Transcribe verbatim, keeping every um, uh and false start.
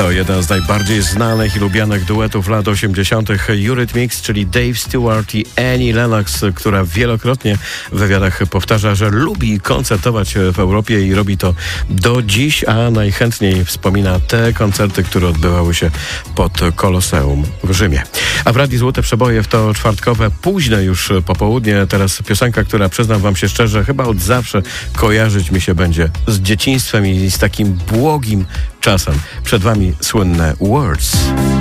To jeden z najbardziej znanych i lubianych duetów lat osiemdziesiątych Eurythmics, czyli Dave Stewart i Annie Lennox, która wielokrotnie w wywiadach powtarza, że lubi koncertować w Europie i robi to do dziś, a najchętniej wspomina te koncerty, które odbywały się pod Koloseum w Rzymie. A w Radiu Złote Przeboje w to czwartkowe, późne już popołudnie, teraz piosenka, która, przyznam wam się szczerze, chyba od zawsze kojarzyć mi się będzie z dzieciństwem i z takim błogim czasem. Przed wami słynne Words.